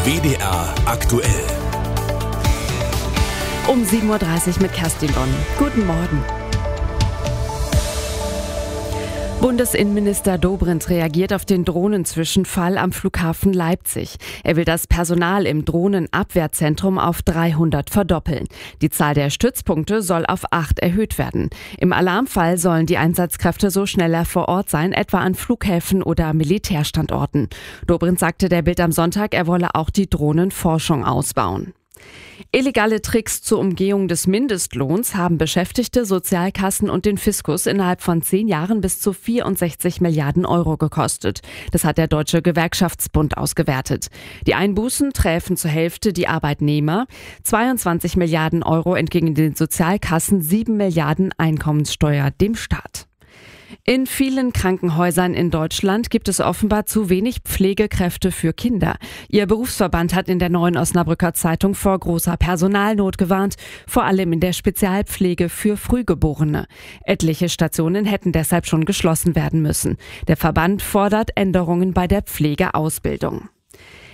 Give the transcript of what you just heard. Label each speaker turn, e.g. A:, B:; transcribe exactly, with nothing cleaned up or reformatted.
A: W D R aktuell.
B: Um sieben Uhr dreißig mit Kerstin Donn. Guten Morgen. Bundesinnenminister Dobrindt reagiert auf den Drohnenzwischenfall am Flughafen Leipzig. Er will das Personal im Drohnenabwehrzentrum auf dreihundert verdoppeln. Die Zahl der Stützpunkte soll auf acht erhöht werden. Im Alarmfall sollen die Einsatzkräfte so schneller vor Ort sein, etwa an Flughäfen oder Militärstandorten. Dobrindt sagte der Bild am Sonntag, er wolle auch die Drohnenforschung ausbauen. Illegale Tricks zur Umgehung des Mindestlohns haben Beschäftigte, Sozialkassen und den Fiskus innerhalb von zehn Jahren bis zu vierundsechzig Milliarden Euro gekostet. Das hat der Deutsche Gewerkschaftsbund ausgewertet. Die Einbußen träfen zur Hälfte die Arbeitnehmer. zweiundzwanzig Milliarden Euro entgingen den Sozialkassen, sieben Milliarden Einkommenssteuer dem Staat. In vielen Krankenhäusern in Deutschland gibt es offenbar zu wenig Pflegekräfte für Kinder. Ihr Berufsverband hat in der Neuen Osnabrücker Zeitung vor großer Personalnot gewarnt, vor allem in der Spezialpflege für Frühgeborene. Etliche Stationen hätten deshalb schon geschlossen werden müssen. Der Verband fordert Änderungen bei der Pflegeausbildung.